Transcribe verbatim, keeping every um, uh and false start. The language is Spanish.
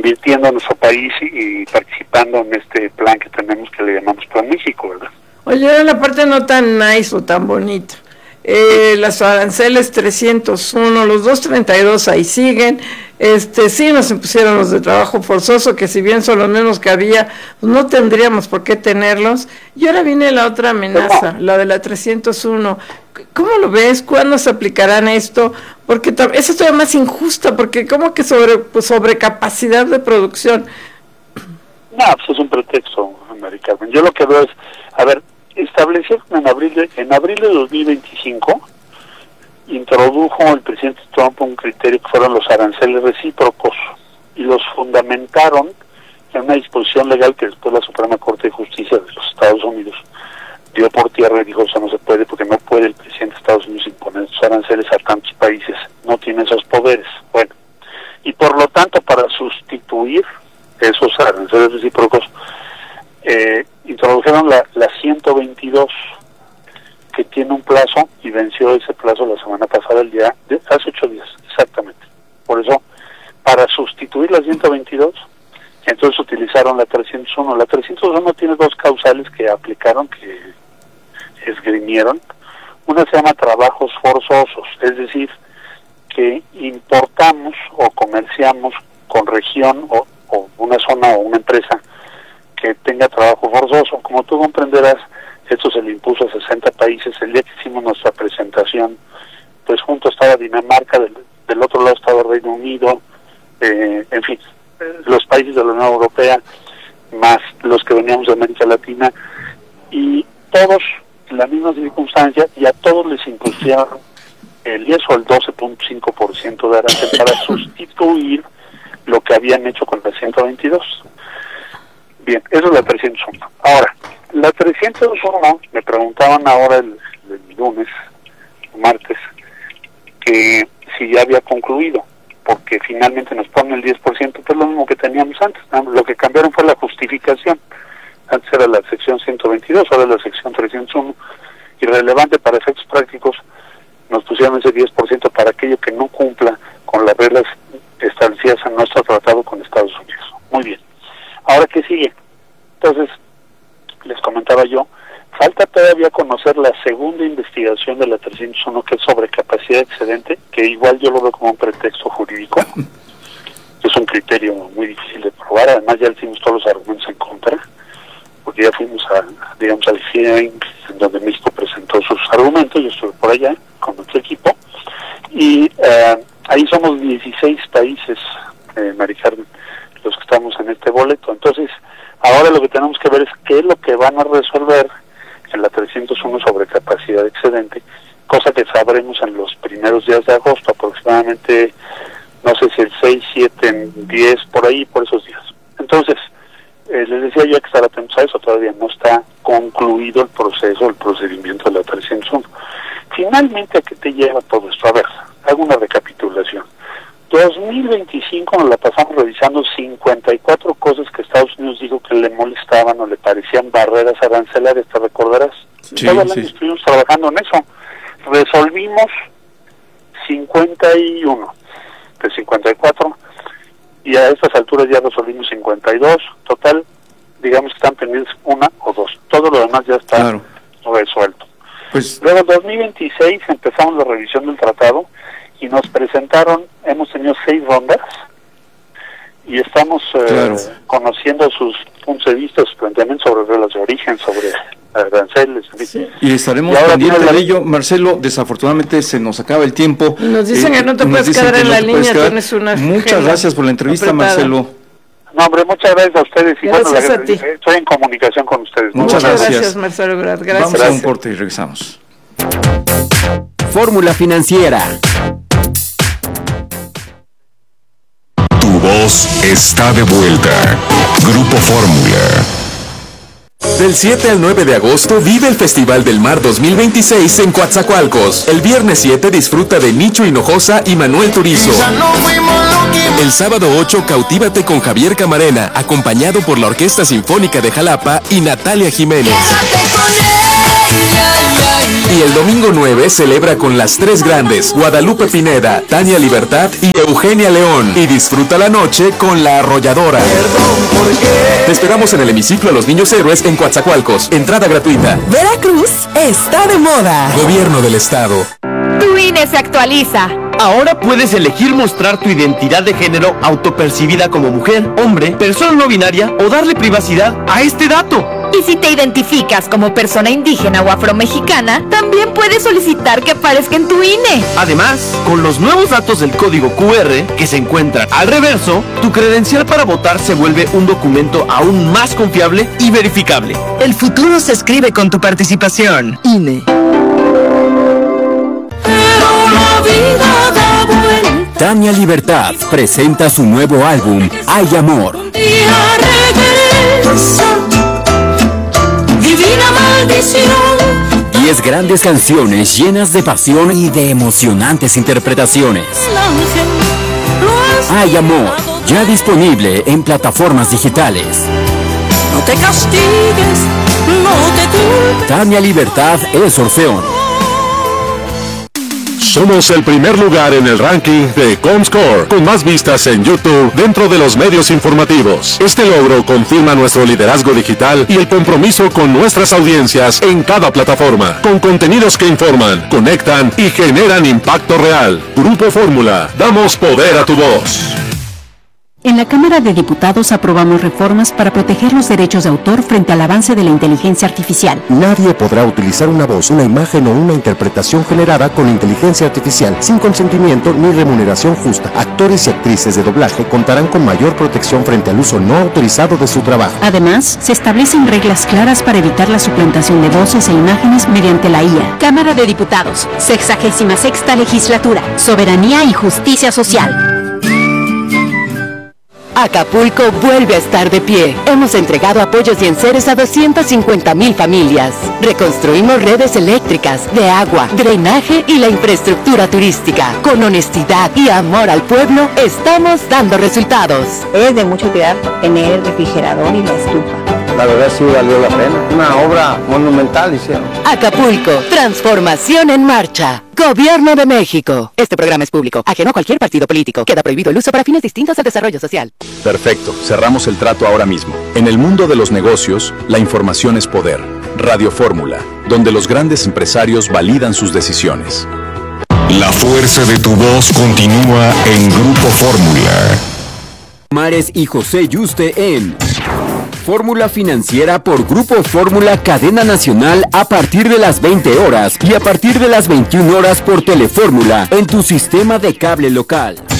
invirtiendo en nuestro país y, y participando en este plan que tenemos que le llamamos Plan México, ¿verdad? Oye, era la parte no tan nice o tan bonita. Eh, las aranceles trescientos uno, los doscientos treinta y dos ahí siguen. Este, sí nos impusieron los de trabajo forzoso, que si bien son los menos que había, pues no tendríamos por qué tenerlos. Y ahora viene la otra amenaza, no. la de la trescientos uno. ¿Cómo lo ves? ¿Cuándo se aplicarán esto? Porque t- eso es todavía más injusta, porque como que sobre, pues, sobrecapacidad de producción. No, pues es un pretexto, Mari Carmen. Yo lo que veo es, a ver, establecieron en abril de, en abril de dos mil veinticinco, introdujo el presidente Trump un criterio que fueron los aranceles recíprocos y los fundamentaron en una disposición legal que después la Suprema Corte de Justicia de los Estados Unidos dio por tierra y dijo, eso no se puede porque no puede el presidente de Estados Unidos imponer sus aranceles a tantos países, no tiene esos poderes. Bueno, y por lo tanto para sustituir esos aranceles recíprocos eh, introdujeron la, la ciento veintidós, que tiene un plazo y venció ese plazo la semana pasada, el día de hace ocho días, exactamente. Por eso, para sustituir la ciento veintidós, entonces utilizaron la trescientos uno. La trescientos uno tiene dos causales que aplicaron, que esgrimieron. Una se llama trabajos forzosos, es decir, que importamos o comerciamos con región o, o una zona o una empresa que tenga trabajo forzoso. Como tú comprenderás, esto se le impuso a sesenta países. El día que hicimos nuestra presentación, pues junto estaba Dinamarca, del, del otro lado estaba Reino Unido, eh, en fin, los países de la Unión Europea, más los que veníamos de América Latina, y todos en la misma circunstancia, y a todos les impusieron el diez o el doce punto cinco por ciento de arancel para sustituir lo que habían hecho con la ciento veintidós. Bien, eso es la trescientos uno. Ahora, la trescientos uno, me preguntaban ahora el, el lunes, martes, que si ya había concluido, porque finalmente nos ponen el diez por ciento, pues lo mismo que teníamos antes, ¿no? Lo que cambiaron fue la justificación. Antes era la sección ciento veintidós, ahora es la sección trescientos uno, y relevante para efectos prácticos, nos pusieron ese diez por ciento para aquello que no cumpla con las reglas establecidas en nuestro tratado con Estados Unidos. Muy bien. Ahora, ¿qué sigue? Entonces, les comentaba yo, falta todavía conocer la segunda investigación de la trescientos uno, que es sobre capacidad excedente, que igual yo lo veo como un pretexto jurídico. Es un criterio muy difícil de probar, además ya hicimos todos los argumentos en contra, porque ya fuimos a, digamos, al hearing en donde México presentó sus argumentos, yo estuve por allá con nuestro equipo, y eh, ahí somos dieciséis países, eh, Mari Carmen, los que estamos en este boleto. Entonces, ahora lo que tenemos que ver es qué es lo que van a resolver en la trescientos uno sobre capacidad excedente, cosa que sabremos en los primeros días de agosto, aproximadamente, no sé si el seis, siete, diez, por ahí, por esos días. Entonces, eh, les decía yo que estar atentos a eso, todavía no está concluido el proceso, el procedimiento de la trescientos uno. Finalmente, ¿a qué te lleva todo esto? A ver, hago una recapitulación. dos mil veinticinco nos la pasamos revisando cincuenta y cuatro cosas que Estados Unidos dijo que le molestaban o le parecían barreras arancelarias, ¿te recordarás? Sí, Todo el sí. año estuvimos trabajando en eso. Resolvimos cincuenta y uno de cincuenta y cuatro, y a estas alturas ya resolvimos cincuenta y dos. Total, digamos que están pendientes una o dos. Todo lo demás ya está Claro. resuelto. Pues, Luego en dos mil veintiséis empezamos la revisión del tratado y nos presentaron, hemos tenido seis rondas y estamos eh, Claro. conociendo sus puntos de vista, sus planteamientos sobre reglas de origen, sobre aranceles. Sí. y estaremos Y ahora pendientes viene la- de ello. Marcelo, desafortunadamente se nos acaba el tiempo. Y nos dicen que no te nos puedes dicen quedar que en no la te puedes línea, quedar. tienes una Muchas agenda gracias por la entrevista, apretada. Marcelo. No, hombre, muchas gracias a ustedes. Y Gracias bueno, la- a ti. estoy en comunicación con ustedes. Muchas Muchas gracias. gracias, Marcelo Ebrard. Gracias. Vamos a un corte y regresamos. Fórmula Financiera. Tu voz está de vuelta. Grupo Fórmula. Del siete al nueve de agosto vive el Festival del Mar dos mil veintiséis en Coatzacoalcos. El viernes siete disfruta de Nicho Hinojosa y Manuel Turizo. El sábado ocho cautívate con Javier Camarena, acompañado por la Orquesta Sinfónica de Jalapa y Natalia Jiménez. Y el domingo nueve celebra con las tres grandes, Guadalupe Pineda, Tania Libertad y Eugenia León. Y disfruta la noche con La Arrolladora. Te esperamos en el hemiciclo a los Niños Héroes en Coatzacoalcos. Entrada gratuita. Veracruz está de moda. Gobierno del Estado. Tu I N E se actualiza. Ahora puedes elegir mostrar tu identidad de género autopercibida como mujer, hombre, persona no binaria o darle privacidad a este dato. Y si te identificas como persona indígena o afromexicana, también puedes solicitar que aparezca en tu I N E. Además, con los nuevos datos del código Q R que se encuentran al reverso, tu credencial para votar se vuelve un documento aún más confiable y verificable. El futuro se escribe con tu participación. I N E. Tania Libertad presenta su nuevo álbum, Hay Amor. Divina maldición. Diez grandes canciones llenas de pasión y de emocionantes interpretaciones. Hay Amor, ya disponible en plataformas digitales. No te castigues, no te culpes. Tania Libertad es Orfeón. Somos el primer lugar en el ranking de Comscore, con más vistas en YouTube dentro de los medios informativos. Este logro confirma nuestro liderazgo digital y el compromiso con nuestras audiencias en cada plataforma, con contenidos que informan, conectan y generan impacto real. Grupo Fórmula, damos poder a tu voz. En la Cámara de Diputados aprobamos reformas para proteger los derechos de autor frente al avance de la inteligencia artificial. Nadie podrá utilizar una voz, una imagen o una interpretación generada con inteligencia artificial sin consentimiento ni remuneración justa. Actores y actrices de doblaje contarán con mayor protección frente al uso no autorizado de su trabajo. Además, se establecen reglas claras para evitar la suplantación de voces e imágenes mediante la I A. Cámara de Diputados, sexagésima sexta legislatura, soberanía y justicia social. Acapulco vuelve a estar de pie. Hemos entregado apoyos y enseres a doscientas cincuenta mil familias. Reconstruimos redes eléctricas, de agua, drenaje y la infraestructura turística. Con honestidad y amor al pueblo, estamos dando resultados. Es de mucho cuidar tener el refrigerador y la estufa. La verdad sí valió la pena. Una obra monumental hicieron. Acapulco, transformación en marcha. Gobierno de México. Este programa es público, ajeno a cualquier partido político. Queda prohibido el uso para fines distintos al desarrollo social. Perfecto, cerramos el trato ahora mismo. En el mundo de los negocios, la información es poder. Radio Fórmula, donde los grandes empresarios validan sus decisiones. La fuerza de tu voz continúa en Grupo Fórmula. Mares y José Yuste en Fórmula Financiera por Grupo Fórmula Cadena Nacional a partir de las veinte horas y a partir de las veintiuna horas por Telefórmula en tu sistema de cable local.